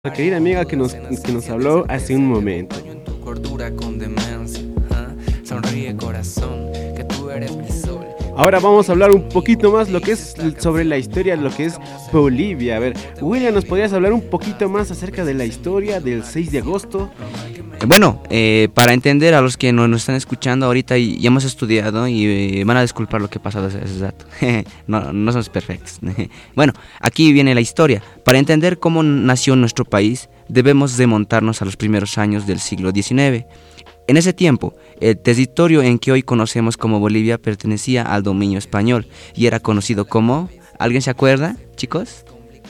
La querida amiga que nos habló hace un momento. Cordura con demencia, sonríe corazón, que tú eres mi sol. Ahora vamos a hablar un poquito más lo que es sobre la historia, lo que es Bolivia. A ver, William, ¿nos podrías hablar un poquito más acerca de la historia del 6 de agosto? Bueno, para entender a los que nos están escuchando ahorita y ya hemos estudiado y van a disculpar lo que ha pasado hace rato. No somos perfectos. Bueno, aquí viene la historia. Para entender cómo nació nuestro país, debemos remontarnos a los primeros años del siglo XIX. En ese tiempo, el territorio en que hoy conocemos como Bolivia pertenecía al dominio español y era conocido como, ¿alguien se acuerda, chicos?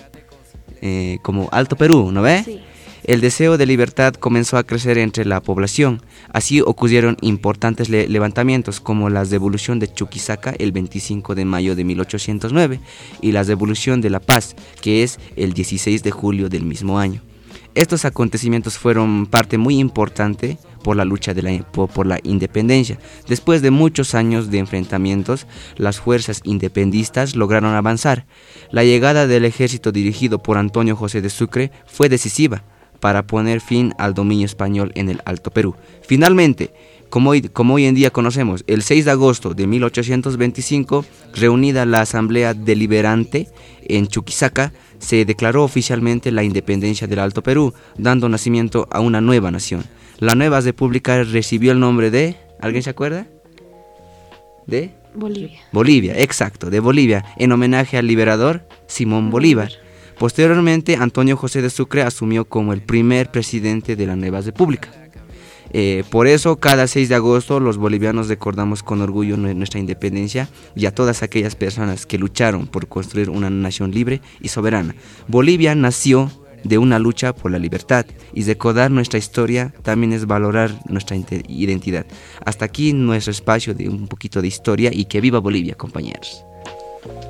Como Alto Perú, ¿no ve? Sí. El deseo de libertad comenzó a crecer entre la población. Así ocurrieron importantes levantamientos como la Revolución de Chuquisaca el 25 de mayo de 1809 y la Revolución de la Paz, que es el 16 de julio del mismo año. Estos acontecimientos fueron parte muy importante por la lucha por la independencia. Después de muchos años de enfrentamientos, las fuerzas independistas lograron avanzar. La llegada del ejército dirigido por Antonio José de Sucre fue decisiva para poner fin al dominio español en el Alto Perú. Finalmente, como hoy en día conocemos, el 6 de agosto de 1825, reunida la Asamblea Deliberante en Chuquisaca, se declaró oficialmente la independencia del Alto Perú, dando nacimiento a una nueva nación. La nueva república recibió el nombre de... ¿Alguien se acuerda? ¿De? Bolivia. Bolivia, exacto, de Bolivia, en homenaje al liberador Simón Bolívar. Posteriormente, Antonio José de Sucre asumió como el primer presidente de la nueva república. Por eso, cada 6 de agosto, los bolivianos recordamos con orgullo nuestra independencia y a todas aquellas personas que lucharon por construir una nación libre y soberana. Bolivia nació de una lucha por la libertad y recordar nuestra historia también es valorar nuestra identidad. Hasta aquí nuestro espacio de un poquito de historia y que viva Bolivia, compañeros.